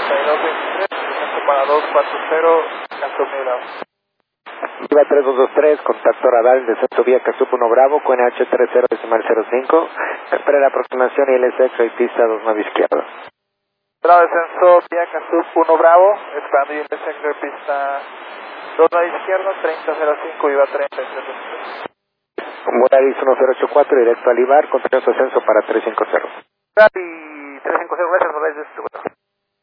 3223, descenso para 240, Castro Bravo. Viva 3223, contacto radar, descenso vía Casup 1 Bravo, QNH 30.05, espera la aproximación ILS y pista 29 izquierda. Bravo, descenso vía Casup 1 Bravo, esperando ILS pista 29 izquierda, 3005, Viva 3323. Volaris 1084, directo a Libar, continuo ascenso para 350. Y 350, gracias, Volaris.